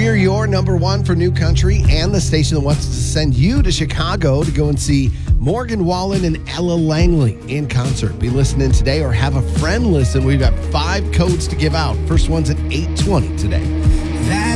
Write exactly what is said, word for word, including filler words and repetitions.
We're your number one for new country and the station that wants to send you to Chicago to go and see Morgan Wallen and Ella Langley in concert. Be listening today or have a friend listen. We've got five codes to give out. First one's at eight twenty today. That